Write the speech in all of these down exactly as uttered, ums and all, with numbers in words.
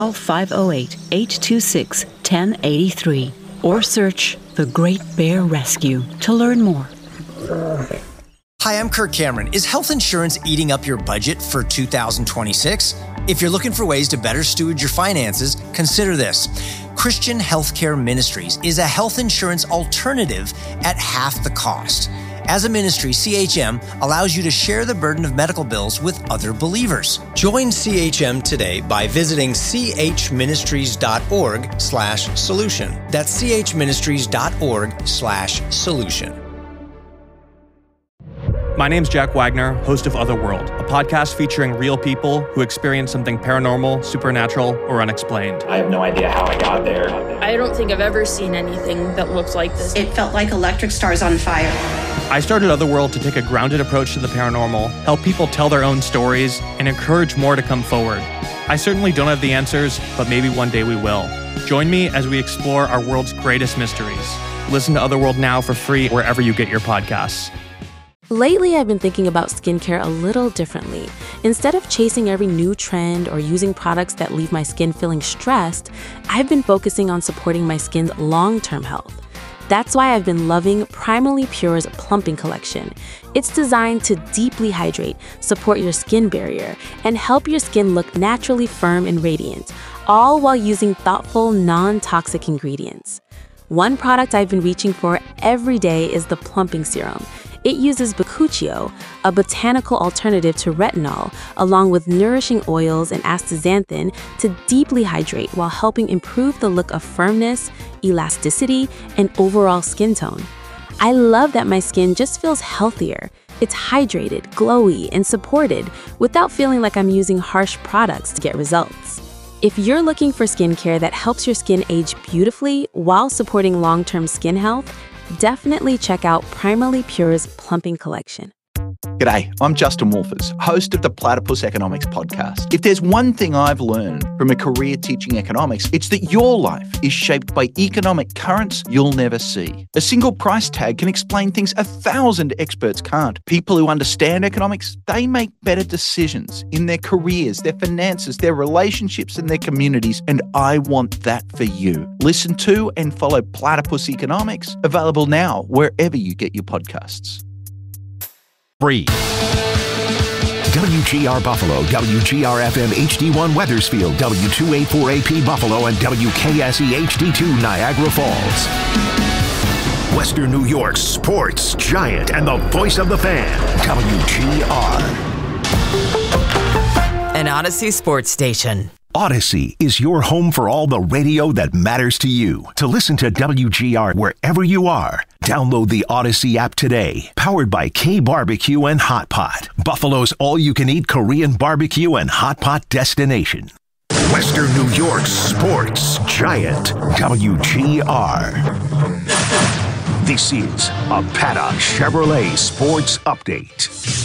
Call five oh eight, eight two six, one oh eight three or search The Great Bear Rescue to learn more. Hi, I'm Kirk Cameron. Is health insurance eating up your budget for two thousand twenty-six? If you're looking for ways to better steward your finances, consider this. Christian Healthcare Ministries is a health insurance alternative at half the cost. As a ministry, C H M allows you to share the burden of medical bills with other believers. Join C H M today by visiting chministries.org slash solution. That's chministries.org slash solution. My name's Jack Wagner, host of Otherworld, a podcast featuring real people who experience something paranormal, supernatural, or unexplained. I have no idea how I got there. I don't think I've ever seen anything that looks like this. It felt like electric stars on fire. I started Otherworld to take a grounded approach to the paranormal, help people tell their own stories, and encourage more to come forward. I certainly don't have the answers, but maybe one day we will. Join me as we explore our world's greatest mysteries. Listen to Otherworld now for free wherever you get your podcasts. Lately, I've been thinking about skincare a little differently. Instead of chasing every new trend or using products that leave my skin feeling stressed, I've been focusing on supporting my skin's long-term health. That's why I've been loving Primally Pure's Plumping Collection. It's designed to deeply hydrate, support your skin barrier, and help your skin look naturally firm and radiant, all while using thoughtful, non-toxic ingredients. One product I've been reaching for every day is the Plumping Serum. It uses bakuchiol, a botanical alternative to retinol, along with nourishing oils and astaxanthin to deeply hydrate while helping improve the look of firmness, elasticity, and overall skin tone. I love that my skin just feels healthier. It's hydrated, glowy, and supported without feeling like I'm using harsh products to get results. If you're looking for skincare that helps your skin age beautifully while supporting long-term skin health, definitely check out Primally Pure's Plumping Collection. G'day, I'm Justin Wolfers, host of the Platypus Economics podcast. If there's one thing I've learned from a career teaching economics, it's that your life is shaped by economic currents you'll never see. A single price tag can explain things a thousand experts can't. People who understand economics, they make better decisions in their careers, their finances, their relationships, and their communities, and I want that for you. Listen to and follow Platypus Economics, available now wherever you get your podcasts. Free. W G R Buffalo, W G R F M H D one Wethersfield, W two eighty-four A P Buffalo, and W K S E H D two Niagara Falls. Western New York's sports giant and the voice of the fan, W G R. An Odyssey sports station. Odyssey is your home for all the radio that matters to you. To listen to W G R wherever you are, download the Odyssey app today. Powered by K Barbecue and Hot Pot, Buffalo's all-you-can-eat Korean barbecue and hot pot destination. Western New York's sports giant, W G R. This is a Paddock Chevrolet Sports Update.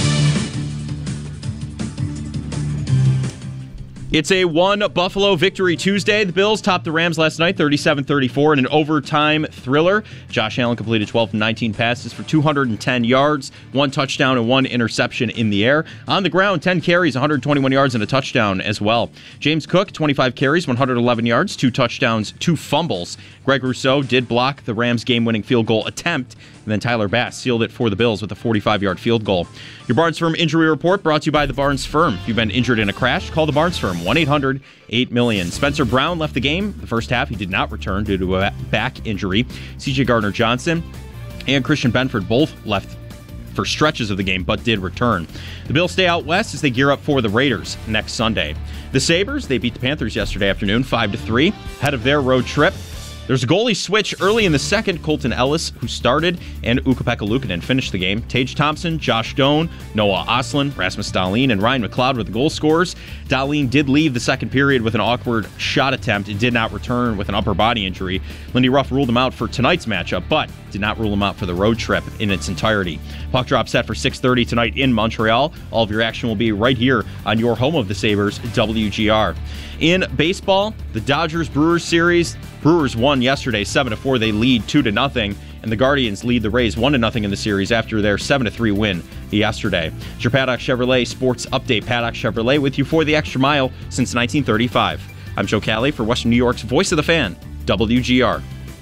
It's a one Buffalo victory Tuesday. The Bills topped the Rams last night, thirty-seven thirty-four, in an overtime thriller. Josh Allen completed twelve from nineteen passes for two hundred ten yards, one touchdown and one interception in the air. On the ground, ten carries, one hundred twenty-one yards, and a touchdown as well. James Cook, twenty-five carries, one hundred eleven yards, two touchdowns, two fumbles. Greg Rousseau did block the Rams' game-winning field goal attempt, and then Tyler Bass sealed it for the Bills with a forty-five-yard field goal. Your Barnes Firm Injury Report brought to you by the Barnes Firm. If you've been injured in a crash, call the Barnes Firm, one eight hundred eight million. Spencer Brown left the game the first half. He did not return due to a back injury. C J Gardner-Johnson and Christian Benford both left for stretches of the game, but did return. The Bills stay out west as they gear up for the Raiders next Sunday. The Sabres, they beat the Panthers yesterday afternoon, five to three, ahead of their road trip. There's a goalie switch early in the second. Colton Ellis, who started, and Ukko-Pekka Luukkonen finished the game. Tage Thompson, Josh Doan, Noah Ostlund, Rasmus Dahlin, and Ryan McLeod were the goal scorers. Dahlin did leave the second period with an awkward shot attempt and did not return with an upper body injury. Lindy Ruff ruled him out for tonight's matchup, but did not rule him out for the road trip in its entirety. Puck drop set for six thirty tonight in Montreal. All of your action will be right here on your home of the Sabres, W G R. In baseball, the Dodgers-Brewers series, Brewers won yesterday seven to four. They lead two to nothing, and the Guardians lead the Rays one to nothing in the series after their seven to three win yesterday. It's your Paddock Chevrolet Sports Update. Paddock Chevrolet with you for the extra mile since nineteen thirty-five. I'm Joe Cali for Western New York's Voice of the Fan, W G R.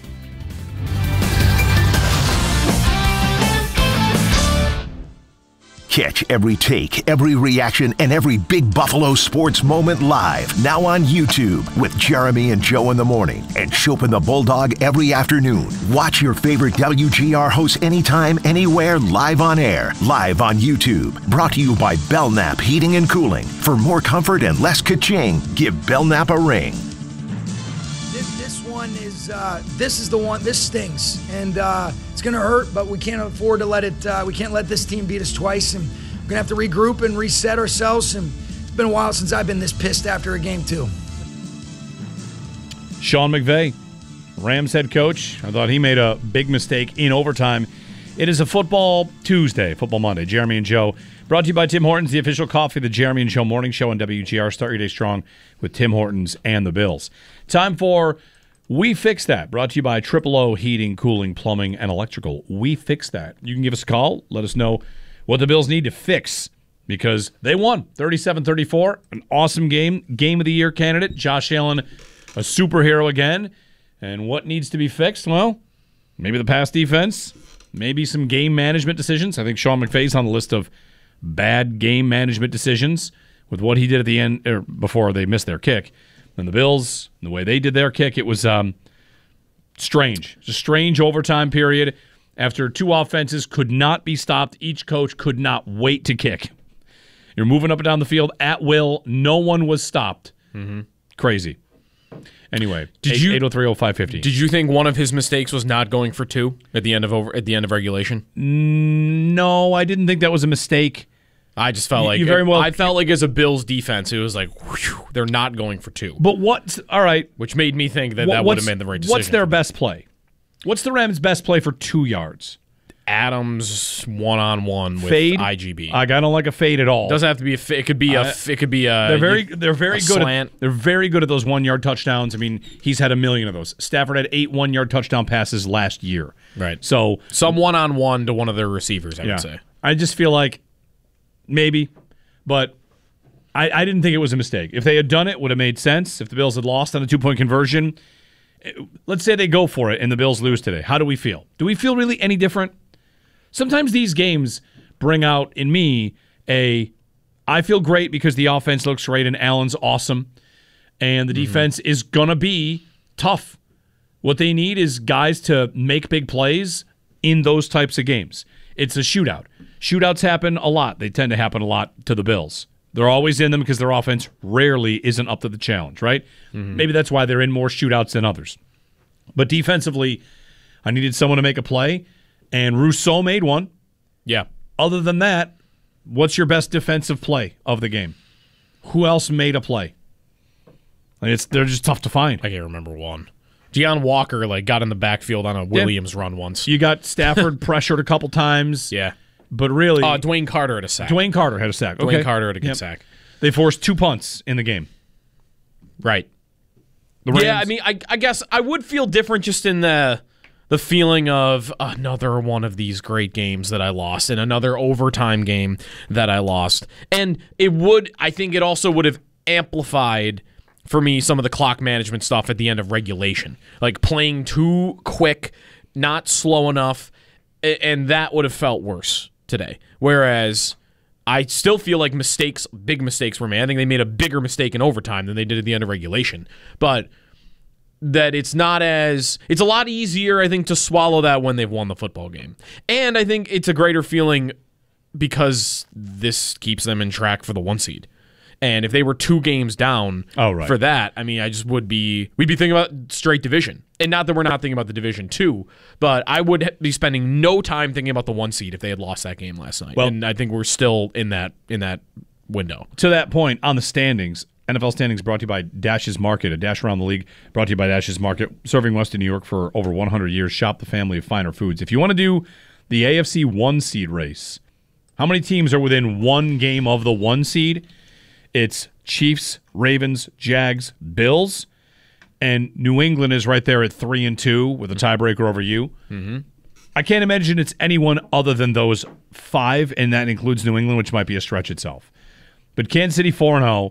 Catch every take, every reaction, and every big Buffalo sports moment live now on YouTube with Jeremy and Joe in the morning and Chopin the Bulldog every afternoon. Watch your favorite W G R hosts anytime, anywhere, live on air, live on YouTube. Brought to you by Belknap Heating and Cooling. For more comfort and less ka-ching, give Belknap a ring. This, this one is, uh, this is the one, this stings. And, uh, it's going to hurt, but we can't afford to let it, uh, we can't let this team beat us twice, and we're going to have to regroup and reset ourselves, and it's been a while since I've been this pissed after a game, too. Sean McVay, Rams head coach. I thought he made a big mistake in overtime. It is a football Tuesday, football Monday. Jeremy and Joe, brought to you by Tim Hortons, the official coffee of the Jeremy and Joe Morning Show on W G R. Start your day strong with Tim Hortons and the Bills. Time for We Fix That, brought to you by Triple O Heating, Cooling, Plumbing, and Electrical. We Fix That. You can give us a call. Let us know what the Bills need to fix because they won thirty-seven thirty-four. An awesome game. Game of the Year candidate. Josh Allen, a superhero again. And what needs to be fixed? Well, maybe the pass defense. Maybe some game management decisions. I think Sean McVay's on the list of bad game management decisions with what he did at the end or before they missed their kick. And the Bills, the way they did their kick, it was um, strange. It's a strange overtime period after two offenses could not be stopped. Each coach could not wait to kick. You're moving up and down the field at will. No one was stopped. Mm-hmm. Crazy. Anyway, did you eight oh three oh five fifty. Did you think one of his mistakes was not going for two at the end of over at the end of regulation? No, I didn't think that was a mistake. I just felt like you very well. I felt like as a Bills defense, it was like whew, they're not going for two. But what's all right? Which made me think that that would have been the right decision. What's their best play? What's the Rams' best play for two yards? Adams one on one with fade? I G B. I don't like a fade at all. Doesn't have to be a. Fa- it could be a. Uh, it could be a. They're very. They're very good. Slant. At, they're very good at those one yard touchdowns. I mean, he's had a million of those. Stafford had eight one yard touchdown passes last year. Right. So some one on one to one of their receivers. I yeah. would say. I just feel like maybe, but I, I didn't think it was a mistake. If they had done it, it would have made sense. If the Bills had lost on a two point conversion, it, let's say they go for it and the Bills lose today. How do we feel? Do we feel really any different? Sometimes these games bring out in me a, I feel great because the offense looks great and Allen's awesome and the mm-hmm. defense is going to be tough. What they need is guys to make big plays in those types of games. It's a shootout. Shootouts happen a lot. They tend to happen a lot to the Bills. They're always in them because their offense rarely isn't up to the challenge, right? Mm-hmm. Maybe that's why they're in more shootouts than others. But defensively, I needed someone to make a play. And Rousseau made one. Yeah. Other than that, what's your best defensive play of the game? Who else made a play? Like it's they're just tough to find. I can't remember one. Deion Walker like got in the backfield on a Williams yeah. run once. You got Stafford pressured a couple times. Yeah. But really... Uh, Dwayne Carter had a sack. Dwayne Carter had a sack. Dwayne okay. Carter had a good yep. sack. They forced two punts in the game. Right. The Rams, yeah, I mean, I, I guess I would feel different just in the... The feeling of another one of these great games that I lost and another overtime game that I lost. And it would, I think it also would have amplified for me some of the clock management stuff at the end of regulation. Like playing too quick, not slow enough, and that would have felt worse today. Whereas I still feel like mistakes, big mistakes were made. I think they made a bigger mistake in overtime than they did at the end of regulation. But... that it's not as it's a lot easier, I think, to swallow that when they've won the football game. And I think it's a greater feeling because this keeps them in track for the one seed. And if they were two games down oh, right. for that, I mean, I just would be we'd be thinking about straight division. And not that we're not thinking about the division two, but I would be spending no time thinking about the one seed if they had lost that game last night. Well, and I think we're still in that in that window. To that point, on the standings, N F L Standings brought to you by Dash's Market, a dash around the league brought to you by Dash's Market, serving Western New York for over one hundred years. Shop the family of finer foods. If you want to do the A F C one seed race, how many teams are within one game of the one seed? It's Chiefs, Ravens, Jags, Bills, and New England is right there at three and two with a tiebreaker over you. Mm-hmm. I can't imagine it's anyone other than those five, and that includes New England, which might be a stretch itself. But Kansas City four and oh.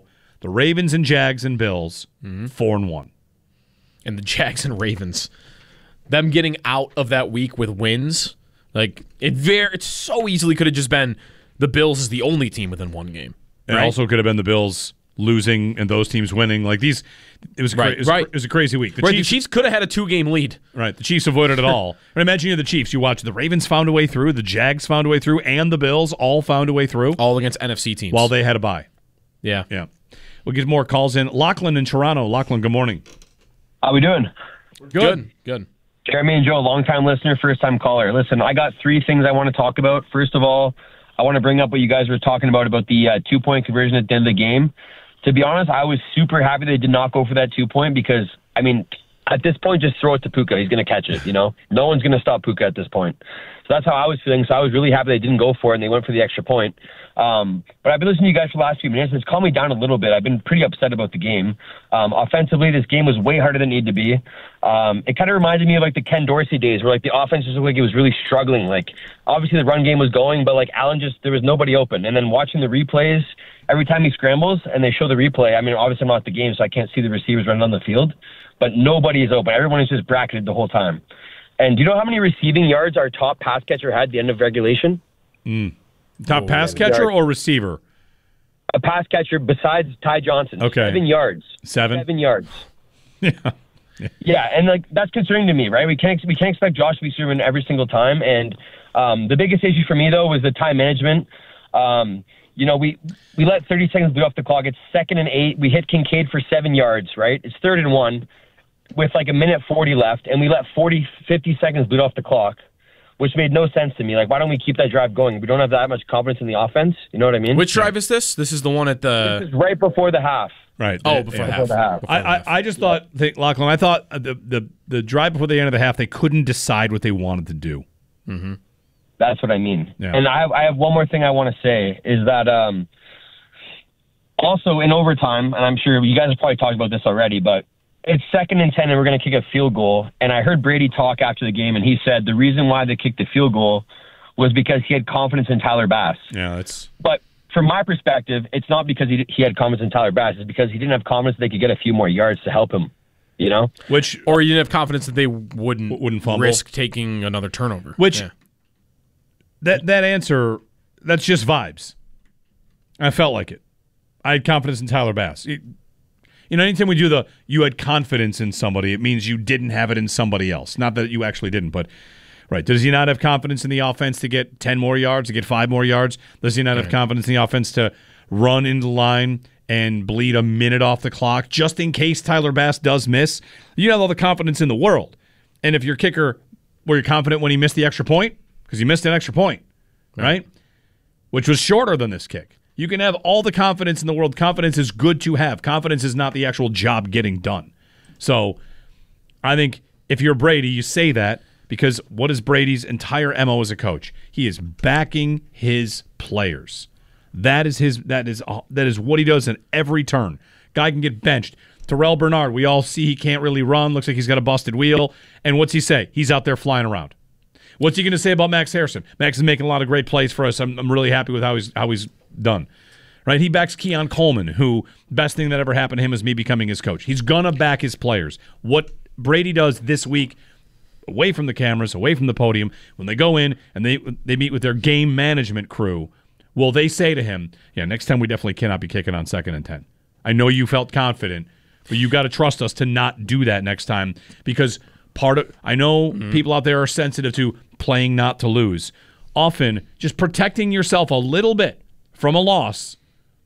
The Ravens and Jags and Bills, Mm-hmm. four and one. And the Jags and Ravens, them getting out of that week with wins, like it very, it so easily could have just been the Bills is the only team within one game. It right? also could have been the Bills losing and those teams winning. Like these, it was, cra- Right, it was, right. it was a crazy week. The right, Chiefs, the Chiefs could have had a two-game lead. Right, the Chiefs avoided it all. And imagine you're the Chiefs. You watch the Ravens found a way through, the Jags found a way through, and the Bills all found a way through. All against N F C teams. While they had a bye. Yeah. Yeah. We'll get more calls in. Lachlan in Toronto. Lachlan, good morning. How we doing? Good. Good. Good. Jeremy and Joe, long-time listener, first-time caller. Listen, I got three things I want to talk about. First of all, I want to bring up what you guys were talking about, about the uh, two-point conversion at the end of the game. To be honest, I was super happy they did not go for that two-point because, I mean, at this point, just throw it to Puka. He's going to catch it, you know? No one's going to stop Puka at this point. So that's how I was feeling. So I was really happy they didn't go for it and they went for the extra point. Um, but I've been listening to you guys for the last few minutes. It's calmed me down a little bit. I've been pretty upset about the game. Um, offensively, this game was way harder than it needed to be. Um, it kind of reminded me of like the Ken Dorsey days where like the offense just looked like it was really struggling. Like obviously the run game was going, but like Allen just, there was nobody open. And then watching the replays, every time he scrambles and they show the replay, I mean, obviously I'm not at the game, so I can't see the receivers running on the field, but nobody is open. Everyone is just bracketed the whole time. And do you know how many receiving yards our top pass catcher had at the end of regulation? Mm. Top Oh, pass yeah, catcher yards. or receiver? A pass catcher besides Ty Johnson. Okay. Seven yards. Seven? Seven yards. Yeah. Yeah, and like that's concerning to me, right? We can't we can't expect Josh to be serving every single time. And um, the biggest issue for me though was the time management. Um, you know, we we let thirty seconds bleed off the clock. It's second and eight. We hit Kincaid for seven yards, right? It's third and one with like a minute forty left, and we let forty, fifty seconds bleed off the clock, which made no sense to me. Like, why don't we keep that drive going? We don't have that much confidence in the offense. You know what I mean? Which drive is this? This is the one at the... This is right before the half. Right. Oh, Yeah, before, yeah. half. the half. I, I, I just thought, think, Lachlan, I thought the, the, the drive before the end of the half, they couldn't decide what they wanted to do. Mm-hmm. That's what I mean. Yeah. And I have, I have one more thing I want to say is that um, also in overtime, and I'm sure you guys have probably talked about this already, but it's second and ten and we're going to kick a field goal. And I heard Brady talk after the game, and he said the reason why they kicked the field goal was because he had confidence in Tyler Bass. Yeah, that's... But from my perspective, it's not because he he had confidence in Tyler Bass. It's because he didn't have confidence they could get a few more yards to help him, you know? Which... Or you didn't have confidence that they wouldn't, wouldn't fumble. risk taking another turnover. Which... Yeah. That that answer, that's just vibes. I felt like it. I had confidence in Tyler Bass. It, you know, anytime we do the you had confidence in somebody, it means you didn't have it in somebody else. Not that you actually didn't, but right. Does he not have confidence in the offense to get ten more yards, to get five more yards? Does he not have Right. confidence in the offense to run into the line and bleed a minute off the clock just in case Tyler Bass does miss? You have all the confidence in the world. And if your kicker, were you confident when he missed the extra point? Because he missed an extra point, right? Which was shorter than this kick. You can have all the confidence in the world. Confidence is good to have. Confidence is not the actual job getting done. So I think if you're Brady, you say that because what is Brady's entire M O as a coach? He is backing his players. That is his. That is that is what he does in every turn. Guy can get benched. Terrell Bernard, we all see he can't really run. Looks like he's got a busted wheel. And what's he say? He's out there flying around. What's he going to say about Max Harrison? Max is making a lot of great plays for us. I'm, I'm really happy with how he's how he's done. Right? He backs Keon Coleman, who best thing that ever happened to him is me becoming his coach. He's going to back his players. What Brady does this week, away from the cameras, away from the podium, when they go in and they they meet with their game management crew, will they say to him, yeah, next time we definitely cannot be kicking on second and ten. I know you felt confident, but you got to trust us to not do that next time because part of I know mm-hmm. people out there are sensitive to playing not to lose. Often, just protecting yourself a little bit from a loss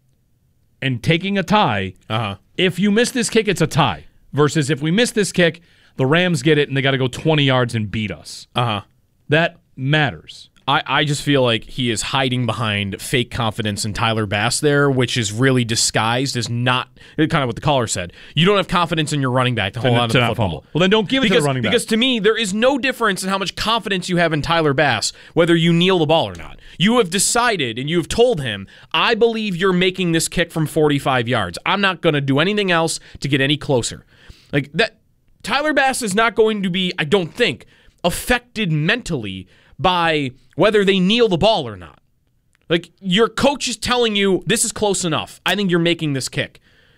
and taking a tie. Uh-huh. If you miss this kick, it's a tie. Versus if we miss this kick, the Rams get it and they got to go twenty yards and beat us. Uh-huh. That matters. I, I just feel like he is hiding behind fake confidence in Tyler Bass there, which is really disguised as not kind of what the caller said. You don't have confidence in your running back to hold To- on to to the not football. fumble. Well, then don't give it to because, the running back. Because to me, there is no difference in how much confidence you have in Tyler Bass, whether you kneel the ball or not. You have decided and you have told him, I believe you're making this kick from forty-five yards. I'm not going to do anything else to get any closer. Like that, Tyler Bass is not going to be, I don't think, affected mentally by whether they kneel the ball or not. Like, your coach is telling you, this is close enough. I think you're making this kick.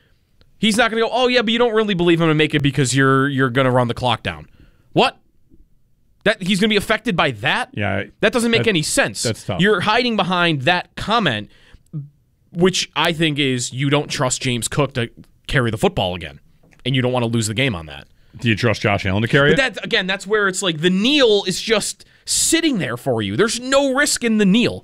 He's not going to go, oh, yeah, but you don't really believe him to make it because you're you're going to run the clock down. What? That he's going to be affected by that? Yeah. That doesn't make that, any sense. That's tough. You're hiding behind that comment, which I think is you don't trust James Cook to carry the football again, and you don't want to lose the game on that. Do you trust Josh Allen to carry but it? That, again, that's where it's like the kneel is just sitting there for you. There's no risk in the kneel.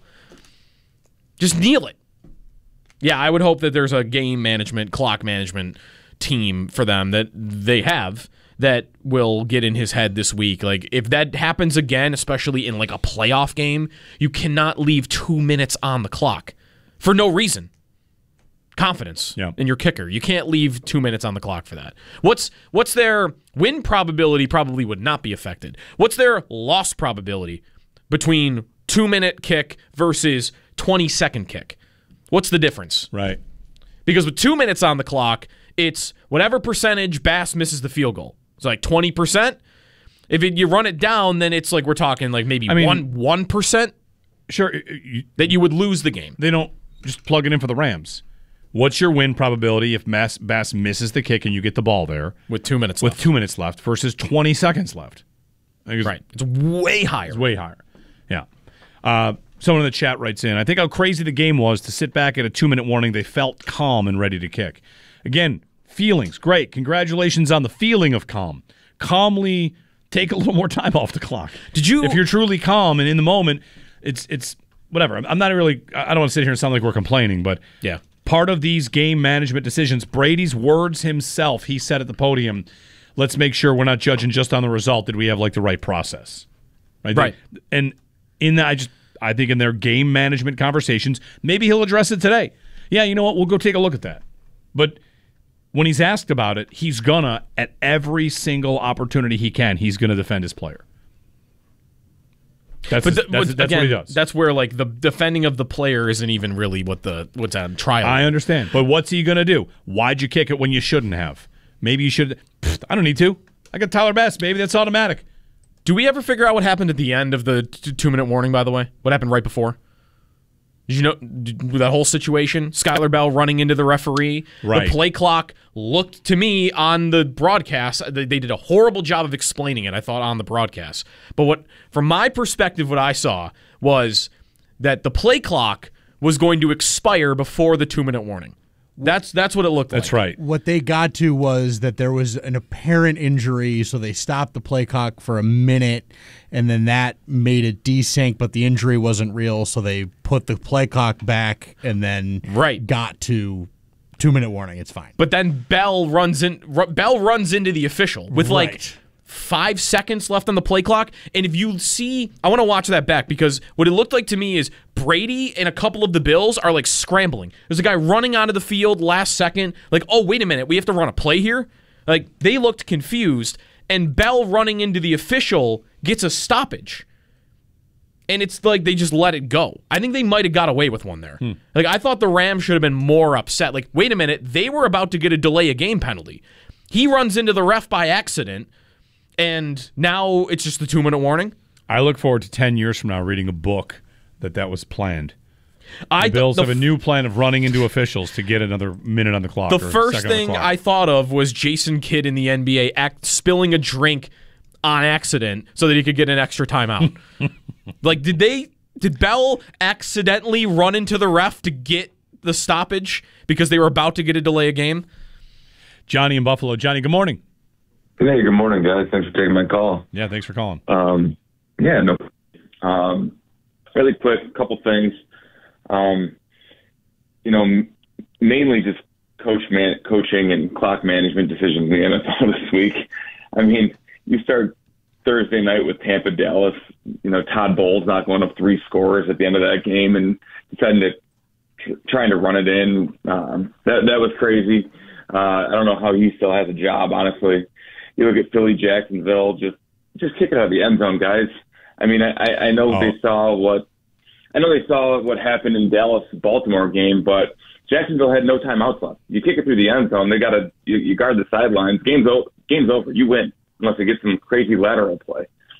Just kneel it. Yeah, I would hope that there's a game management, clock management team for them that they have that will get in his head this week. Like, if that happens again, especially in like a playoff game, you cannot leave two minutes on the clock for no reason. Confidence yeah. in your kicker. You can't leave two minutes on the clock for that. What's what's their win probability? Probably would not be affected. What's their loss probability between two-minute kick versus twenty-second kick? What's the difference? Right. Because with two minutes on the clock, it's whatever percentage Bass misses the field goal. It's like twenty percent. If it, you run it down, then it's like we're talking like maybe I mean, one one percent. Sure, you, that you would lose the game. They don't just plug it in for the Rams. What's your win probability if Bass, Bass misses the kick and you get the ball there with two minutes with left. two minutes left versus twenty seconds left? It's, right, it's way higher. It's way higher. Yeah. Uh, someone in the chat writes in, I think how crazy the game was to sit back at a two-minute warning. They felt calm and ready to kick. Again, feelings, great. Congratulations on the feeling of calm. Calmly take a little more time off the clock. Did you? If you're truly calm and in the moment, it's it's whatever. I'm not really. I don't want to sit here and sound like we're complaining, but yeah. Part of these game management decisions, Brady's words himself, he said at the podium, let's make sure we're not judging just on the result. Did we have like the right process? Right. Right. And in that, I just I think in their game management conversations, maybe he'll address it today. Yeah, you know what? We'll go take a look at that. But when he's asked about it, he's gonna, at every single opportunity he can, he's gonna defend his player. That's, but the, his, that's, but that's again, what he does. That's where like the defending of the player isn't even really what the what's on trial. I understand, but what's he gonna do? Why'd you kick it when you shouldn't have? Maybe you should. Pfft, I don't need to. I got Tyler Bass. Maybe that's automatic. Do we ever figure out what happened at the end of the t- two-minute warning? By the way, what happened right before? Did you know did, that whole situation? Skylar Bell running into the referee. Right. The play clock looked to me on the broadcast. They, they did a horrible job of explaining it, I thought, on the broadcast. But what, from my perspective, what I saw was that the play clock was going to expire before the two-minute warning. That's that's what it looked like. That's right. What they got to was that there was an apparent injury, so they stopped the play clock for a minute, and then that made it desync, but the injury wasn't real, so they put the play clock back and then right. got to two-minute warning. It's fine. But then Bell runs in. R- Bell runs into the official with right. like five seconds left on the play clock. And if you see, I want to watch that back because what it looked like to me is Brady and a couple of the Bills are like scrambling. There's a guy running onto the field last second, like, oh, wait a minute, we have to run a play here? Like, they looked confused, and Bell running into the official gets a stoppage. And it's like they just let it go. I think they might have got away with one there. Hmm. Like, I thought the Rams should have been more upset. Like, wait a minute, they were about to get a delay a game penalty. He runs into the ref by accident, and now it's just the two-minute warning. I look forward to ten years from now reading a book that that was planned. I, the Bills the, have a new plan of running into officials to get another minute on the clock. The or first second thing on the clock. I thought of was Jason Kidd in the N B A act, spilling a drink on accident so that he could get an extra timeout. Like, did they? Did Bell accidentally run into the ref to get the stoppage because they were about to get a delay a game? Johnny in Buffalo. Johnny, good morning. Hey, good morning, guys. Thanks for taking my call. Yeah, thanks for calling. Um, yeah, no. Um, really quick, a couple things. Um, you know, m- mainly just coach man- coaching and clock management decisions in the N F L this week. I mean, you start Thursday night with Tampa Dallas. You know, Todd Bowles not going up three scores at the end of that game and deciding to trying to run it in. Um, that that was crazy. Uh, I don't know how he still has a job, honestly. You look at Philly, Jacksonville, just just kick it out of the end zone, guys. I mean, I, I know oh. they saw what I know they saw what happened in Dallas Baltimore game, but Jacksonville had no timeouts left. You kick it through the end zone, they got to you, you guard the sidelines. Game's over. Game's over. You win unless they get some crazy lateral play.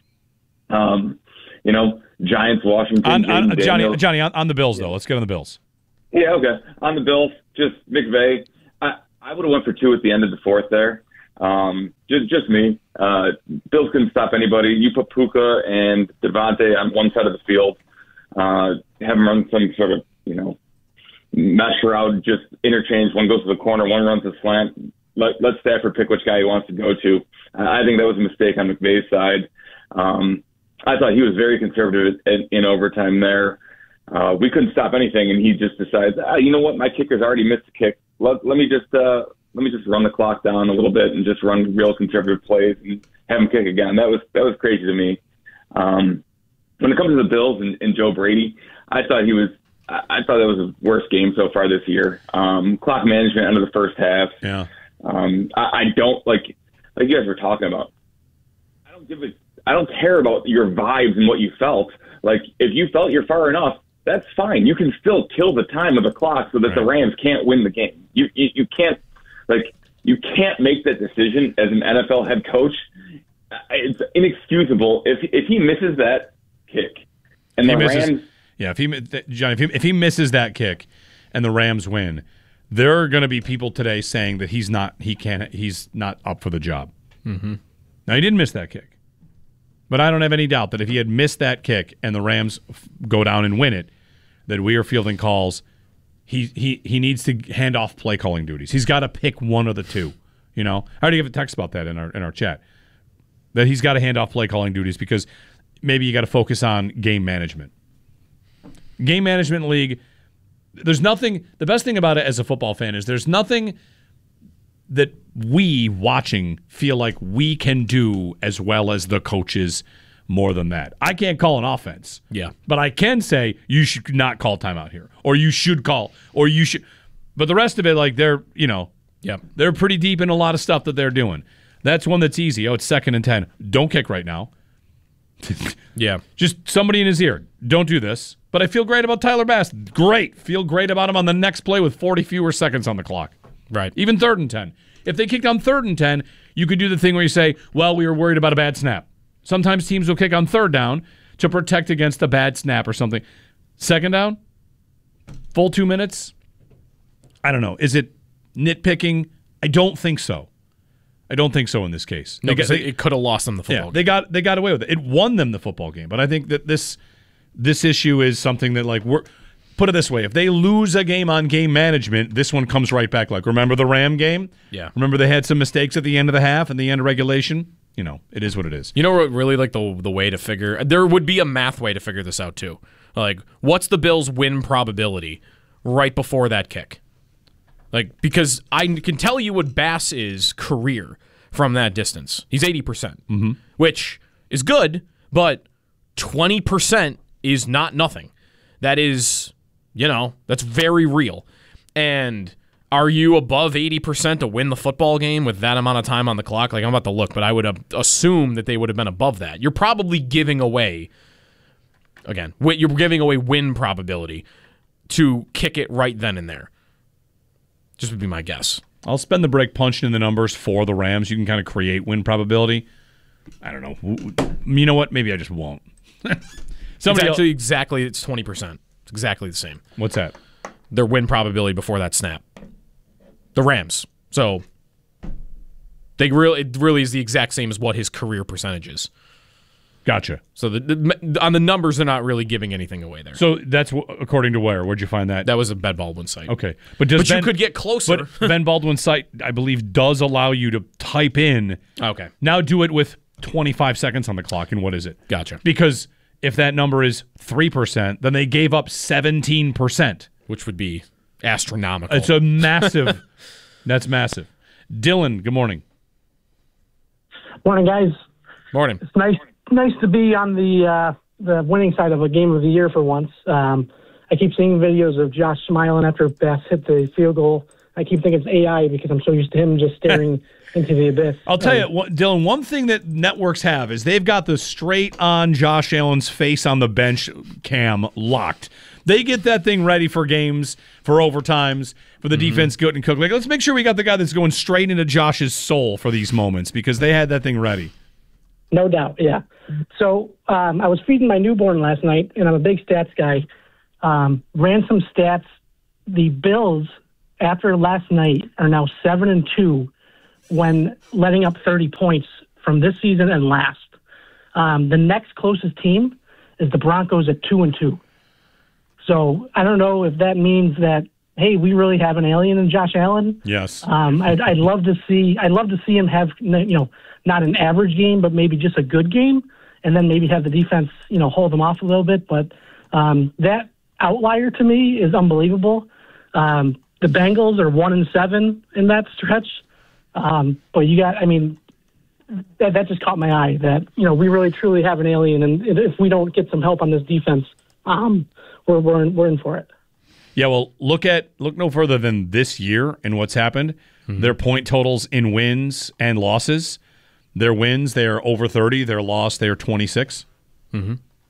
Um, you know, Giants, Washington, on, on, Jaden Johnny, Daniels. Johnny on, on the Bills though. Let's get on the Bills. Yeah, okay. On the Bills, just McVay. I I would have went for two at the end of the fourth there. Um, just just me. Uh, Bills couldn't stop anybody. You put Puka and Devontae on one side of the field, uh, have them run some sort of, you know, mesh route, just interchange. One goes to the corner, one runs a slant. Let, let Stafford pick which guy he wants to go to. Uh, I think that was a mistake on McVay's side. Um, I thought he was very conservative in, in overtime there. Uh, we couldn't stop anything, and he just decides, ah, you know what, my kicker's already missed a kick. Let, let me just uh, let me just run the clock down a little bit and just run real conservative plays and have him kick again. That was that was crazy to me. Um, when it comes to the Bills and, and Joe Brady, I thought he was. I thought that was the worst game so far this year. Um, clock management under the first half. Yeah. Um, I, I don't like like you guys were talking about. I don't give a. I don't care about your vibes and what you felt. Like if you felt you're far enough, that's fine. You can still kill the time of the clock so that right. the Rams can't win the game. You, you you can't like you can't make that decision as an N F L head coach. It's inexcusable if if he misses that kick and the misses, Rams. Yeah, if he John, if he if he misses that kick and the Rams win, there are going to be people today saying that he's not he can't he's not up for the job. Mm-hmm. Now he didn't miss that kick, but I don't have any doubt that if he had missed that kick and the Rams f- go down and win it, that we are fielding calls. He he he needs to hand off play calling duties. He's got to pick one of the two. You know, I already have a text about that in our in our chat. That he's got to hand off play calling duties because maybe you got to focus on game management. Game management league. There's nothing. The best thing about it as a football fan is there's nothing that we watching feel like we can do as well as the coaches. More than that, I can't call an offense. Yeah, but I can say you should not call timeout here, or you should call, or you should. But the rest of it, like they're, you know, yeah, they're pretty deep in a lot of stuff that they're doing. That's one that's easy. Oh, it's second and ten. Don't kick right now. Yeah, just somebody in his ear. Don't do this. But I feel great about Tyler Bass. Great. Feel great about him on the next play with forty fewer seconds on the clock. Right. Even third and ten. If they kicked on third and ten, you could do the thing where you say, "Well, we were worried about a bad snap." Sometimes teams will kick on third down to protect against a bad snap or something. Second down, full two minutes. I don't know. Is it nitpicking? I don't think so. I don't think so in this case. No, they got, they, it could have lost them the football yeah, game. They got they got away with it. It won them the football game. But I think that this this issue is something that like we're put it this way: if they lose a game on game management, this one comes right back. Like remember the Ram game? Yeah. Remember they had some mistakes at the end of the half and the end of regulation. You know, it is what it is. You know what really like the the way to figure there would be a math way to figure this out too. Like, what's the Bills' win probability right before that kick? Like, because I can tell you what Bass is career from that distance. He's eighty percent, mm-hmm. which is good, but twenty percent is not nothing. That is, you know, that's very real. And are you above eighty percent to win the football game with that amount of time on the clock? Like, I'm about to look, but I would assume that they would have been above that. You're probably giving away, again, you're giving away win probability to kick it right then and there. Just would be my guess. I'll spend the break punching in the numbers for the Rams. You can kind of create win probability. I don't know. You know what? Maybe I just won't. Somebody it's actually else. exactly, it's twenty percent. It's exactly the same. What's that? Their win probability before that snap. The Rams. So they really, it really is the exact same as what his career percentage is. Gotcha. So the, the, on the numbers, they're not really giving anything away there. So that's according to where? Where'd you find that? That was a Ben Baldwin site. Okay, but does but Ben, you could get closer. But Ben Baldwin's site, I believe, does allow you to type in. Okay. Now do it with twenty-five seconds on the clock, and what is it? Gotcha. Because if that number is three percent, then they gave up seventeen percent, which would be astronomical. It's a massive. That's massive. Dylan, good morning. Morning, guys. Morning. It's nice, nice to be on the uh, the winning side of a game of the year for once. Um, I keep seeing videos of Josh smiling after Bass hit the field goal. I keep thinking it's A I because I'm so used to him just staring into the abyss. I'll tell um, you, what, Dylan, one thing that networks have is they've got the straight-on Josh Allen's face on the bench cam locked. They get that thing ready for games, for overtimes, for the mm-hmm. defense good and cook. Like, let's make sure we got the guy that's going straight into Josh's soul for these moments because they had that thing ready. No doubt, yeah. So um, I was feeding my newborn last night, and I'm a big stats guy. Um, ran some stats. The Bills after last night, are now seven and two when letting up thirty points from this season and last. Um, the next closest team is the Broncos at two and two. So I don't know if that means that, hey, we really have an alien in Josh Allen. Yes. Um, I'd, I'd love to see. I'd love to see him have, you know, not an average game, but maybe just a good game, and then maybe have the defense, you know, hold them off a little bit. But um, that outlier to me is unbelievable. Um, the Bengals are one and seven in that stretch, um, but you got. I mean, that that just caught my eye. That you know, we really truly have an alien, and if we don't get some help on this defense, um, we're we're in, we're in for it. Yeah, well, look at look no further than this year and what's happened. Mm-hmm. Their point totals in wins and losses. Their wins, they are over thirty. Their loss, they are twenty-six. Mm-hmm.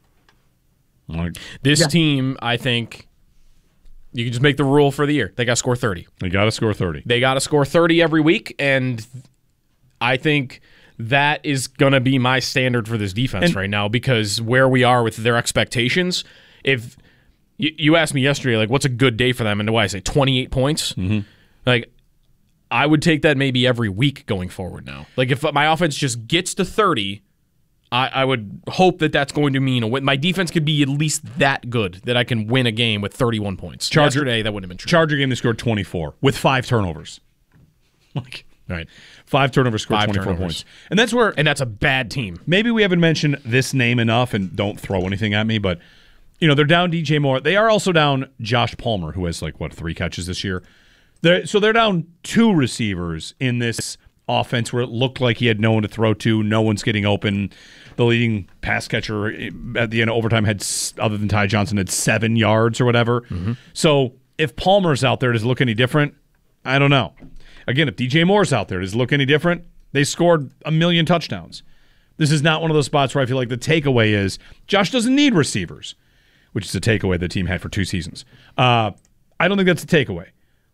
Like, this yeah. team, I think, you can just make the rule for the year. They got to score thirty. They got to score thirty. They got to score thirty every week, and I think that is going to be my standard for this defense and, right now, because where we are with their expectations, if you, you asked me yesterday, like, what's a good day for them, and what I say, twenty-eight points? Mm-hmm. Like, I would take that maybe every week going forward now. Like, if my offense just gets to thirty, I, I would hope that that's going to mean a win. My defense could be at least that good that I can win a game with thirty-one points. Charger, Yesterday, that wouldn't have been true. Charger game, they scored twenty-four with five turnovers. Like, right. Five turnovers, scored Five twenty-four turnovers. points. And that's where... And that's a bad team. Maybe we haven't mentioned this name enough, and don't throw anything at me, but, you know, they're down D J Moore. They are also down Josh Palmer, who has, like, what, three catches this year? They're, so they're down two receivers in this offense where it looked like he had no one to throw to. No one's getting open. The leading pass catcher at the end of overtime had, other than Ty Johnson, had seven yards or whatever. Mm-hmm. So if Palmer's out there, does it look any different? I don't know. Again, if D J Moore's out there, does it look any different? They scored a million touchdowns. This is not one of those spots where I feel like the takeaway is Josh doesn't need receivers, which is a takeaway the team had for two seasons. Uh, I don't think that's a takeaway.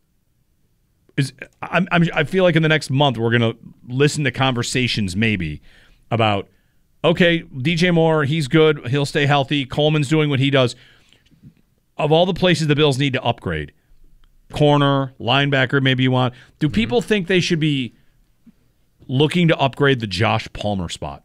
Is I'm, I'm, I feel like in the next month we're going to listen to conversations maybe about, okay, D J Moore, he's good. He'll stay healthy. Coleman's doing what he does. Of all the places the Bills need to upgrade, corner, linebacker, maybe you want, do people mm-hmm. think they should be looking to upgrade the Josh Palmer spot?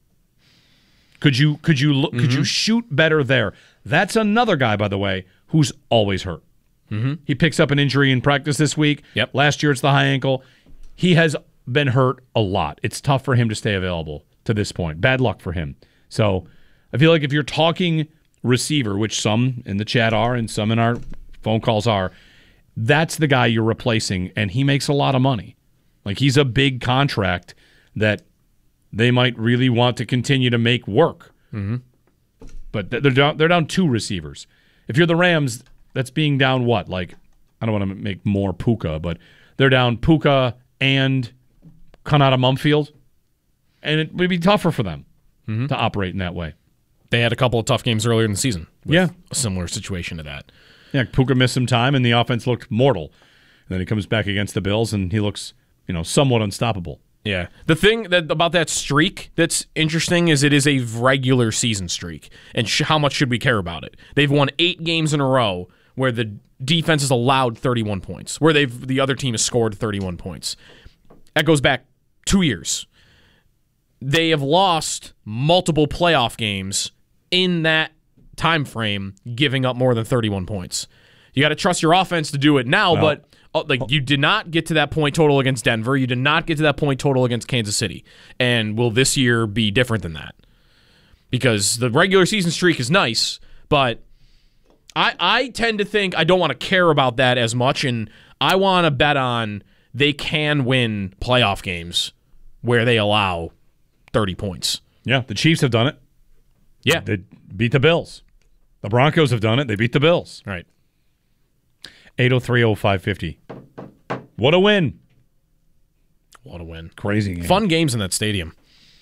Could you could you look, mm-hmm. could you shoot better there? That's another guy, by the way, who's always hurt. Mm-hmm. He picks up an injury in practice this week. Yep. Last year it's the high ankle. He has been hurt a lot. It's tough for him to stay available to this point. Bad luck for him. So I feel like if you're talking receiver, which some in the chat are and some in our phone calls are, that's the guy you're replacing, and he makes a lot of money. Like, he's a big contract that they might really want to continue to make work. Mm-hmm. But they're down, they're down two receivers. If you're the Rams, that's being down what? Like, I don't want to make more Puka, but they're down Puka and Kanata Mumfield, and it would be tougher for them mm-hmm. to operate in that way. They had a couple of tough games earlier in the season with yeah. a similar situation to that. Yeah, Puka missed some time, and the offense looked mortal. And then he comes back against the Bills, and he looks, you know, somewhat unstoppable. Yeah. The thing that about that streak that's interesting is it is a regular season streak, and sh- how much should we care about it? They've won eight games in a row where the defense has allowed thirty-one points, where they've the other team has scored thirty-one points. That goes back two years. They have lost multiple playoff games in that time frame, giving up more than thirty-one points. You got to trust your offense to do it now, well, but uh, like you did not get to that point total against Denver. You did not get to that point total against Kansas City. And will this year be different than that? Because the regular season streak is nice, but I I tend to think I don't want to care about that as much, and I want to bet on they can win playoff games where they allow thirty points. Yeah, the Chiefs have done it. Yeah. They beat the Bills. The Broncos have done it. They beat the Bills. Right. eight oh three oh five fifty. What a win. What a win. Crazy game. Fun games in that stadium.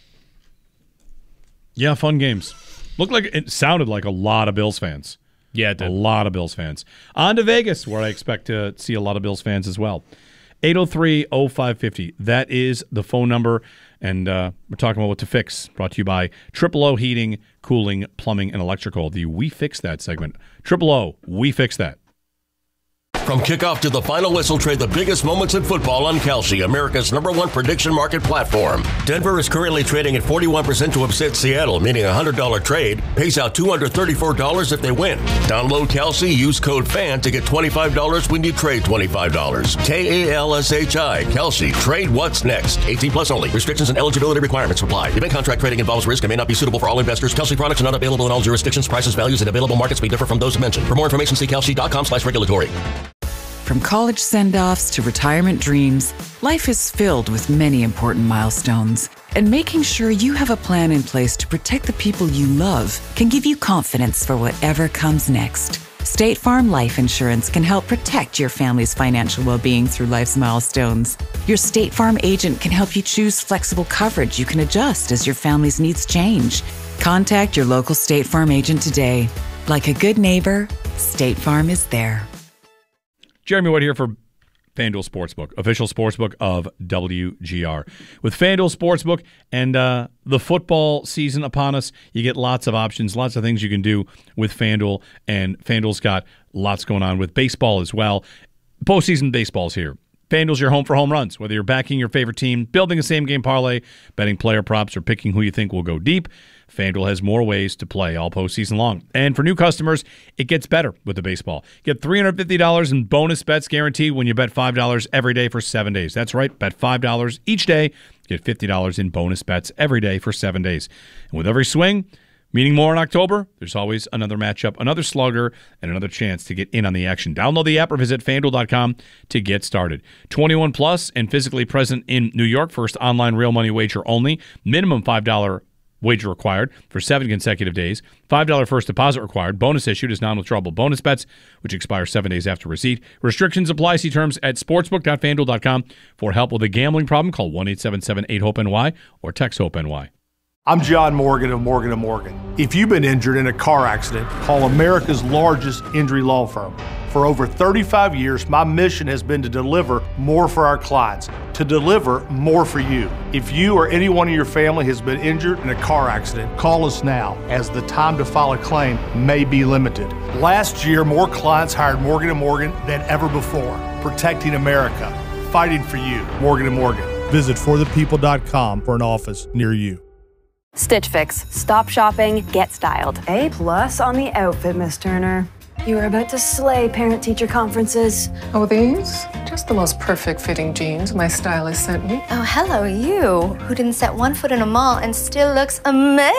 Yeah, fun games. Looked like it sounded like a lot of Bills fans. Yeah, it did. A lot of Bills fans. On to Vegas, where I expect to see a lot of Bills fans as well. eight oh three oh five fifty. That is the phone number. And uh, we're talking about what to fix. Brought to you by Triple O Heating, Cooling, Plumbing, and Electrical. The We Fix That segment. Triple O, we fix that. From kickoff to the final whistle, trade the biggest moments in football on Kalshi, America's number one prediction market platform. Denver is currently trading at forty-one percent to upset Seattle, meaning a one hundred dollars trade pays out two hundred thirty-four dollars if they win. Download Kalshi, use code FAN to get twenty-five dollars when you trade twenty-five dollars. K A L S H I, Kalshi. Trade what's next. eighteen plus only. Restrictions and eligibility requirements apply. Event contract trading involves risk and may not be suitable for all investors. Kalshi products are not available in all jurisdictions. Prices, values, and available markets may differ from those mentioned. For more information, see kalshi.com slash regulatory. From college send-offs to retirement dreams, life is filled with many important milestones. And making sure you have a plan in place to protect the people you love can give you confidence for whatever comes next. State Farm Life Insurance can help protect your family's financial well-being through life's milestones. Your State Farm agent can help you choose flexible coverage you can adjust as your family's needs change. Contact your local State Farm agent today. Like a good neighbor, State Farm is there. Jeremy Wood here for FanDuel Sportsbook, official sportsbook of W G R. With FanDuel Sportsbook and uh, the football season upon us, you get lots of options, lots of things you can do with FanDuel, and FanDuel's got lots going on with baseball as well. Postseason baseball's here. FanDuel's your home for home runs, whether you're backing your favorite team, building a same-game parlay, betting player props, or picking who you think will go deep. FanDuel has more ways to play all postseason long. And for new customers, it gets better with the baseball. Get three hundred fifty dollars in bonus bets guaranteed when you bet five dollars every day for seven days. That's right, bet five dollars each day. Get fifty dollars in bonus bets every day for seven days. And with every swing, meaning more in October, there's always another matchup, another slugger, and another chance to get in on the action. Download the app or visit FanDuel dot com to get started. twenty-one plus and physically present in New York. First online real money wager only. Minimum five dollars wager required for seven consecutive days. five dollars first deposit required. Bonus issued as non-withdrawable bonus bets, which expire seven days after receipt. Restrictions apply. See terms at sportsbook dot fan duel dot com. For help with a gambling problem, call one eight seven seven eight hope N Y or text HOPE-NY. I'm John Morgan of Morgan and Morgan. If you've been injured in a car accident, call America's largest injury law firm. For over thirty-five years, my mission has been to deliver more for our clients, to deliver more for you. If you or anyone in your family has been injured in a car accident, call us now, as the time to file a claim may be limited. Last year, more clients hired Morgan and Morgan than ever before, protecting America, fighting for you. Morgan and Morgan. Visit for the people dot com for an office near you. Stitch Fix. Stop shopping, get styled. A plus on the outfit, Miss Turner. You are about to slay parent-teacher conferences. Oh, these? Just the most perfect fitting jeans my stylist sent me. Oh, hello, you, who didn't set one foot in a mall and still looks amazing.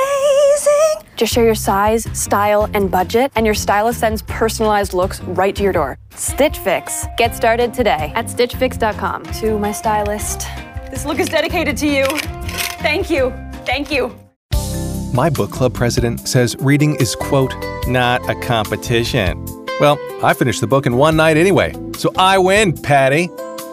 Just share your size, style, and budget, and your stylist sends personalized looks right to your door. Stitch Fix. Get started today at stitch fix dot com. To my stylist, this look is dedicated to you. Thank you. Thank you. My book club president says reading is, quote, not a competition. Well, I finished the book in one night anyway, so I win, Patty.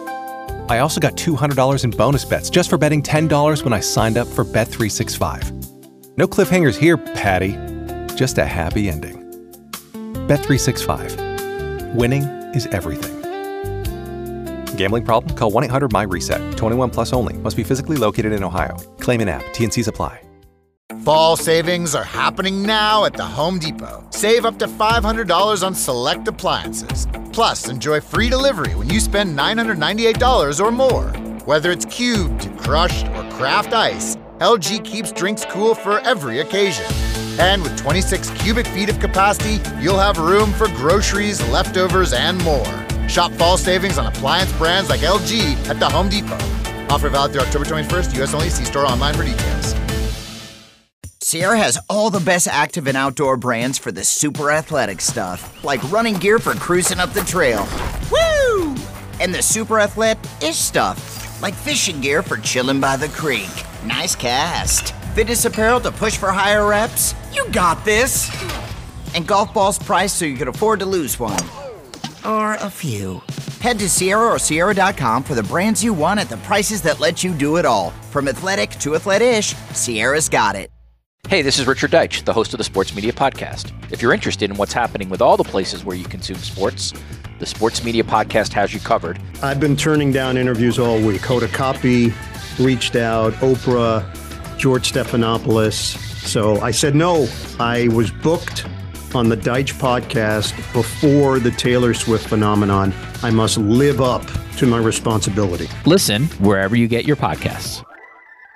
I also got two hundred dollars in bonus bets just for betting ten dollars when I signed up for Bet three sixty-five. No cliffhangers here, Patty. Just a happy ending. Bet three sixty-five. Winning is everything. Gambling problem? Call one eight hundred my reset. twenty-one plus only. Must be physically located in Ohio. Claim in app. T N Cs apply. Fall savings are happening now at the Home Depot. Save up to five hundred dollars on select appliances. Plus, enjoy free delivery when you spend nine hundred ninety-eight dollars or more. Whether it's cubed, crushed, or craft ice, L G keeps drinks cool for every occasion. And with twenty-six cubic feet of capacity, you'll have room for groceries, leftovers, and more. Shop fall savings on appliance brands like L G at the Home Depot. Offer valid through October twenty-first, U S only. See store online for details. Sierra has all the best active and outdoor brands for the super athletic stuff, like running gear for cruising up the trail. Woo! And the super athletic-ish stuff, like fishing gear for chilling by the creek. Nice cast. Fitness apparel to push for higher reps. You got this. And golf balls priced so you can afford to lose one. Or a few. Head to Sierra or Sierra dot com for the brands you want at the prices that let you do it all. From athletic to athletic-ish, Sierra's got it. Hey, this is Richard Deitch, the host of the Sports Media Podcast. If you're interested in what's happening with all the places where you consume sports, the Sports Media Podcast has you covered. I've been turning down interviews all week. Hoda Kotb reached out, Oprah, George Stephanopoulos. So I said no. I was booked on the Deitch podcast before the Taylor Swift phenomenon. I must live up to my responsibility. Listen wherever you get your podcasts.